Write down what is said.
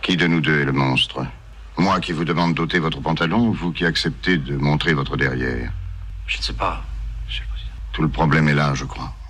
Qui de nous deux est le monstre? Moi qui vous demande d'ôter votre pantalon ou vous qui acceptez de montrer votre derrière? Je ne sais pas, monsieur le président. Tout le problème est là, je crois.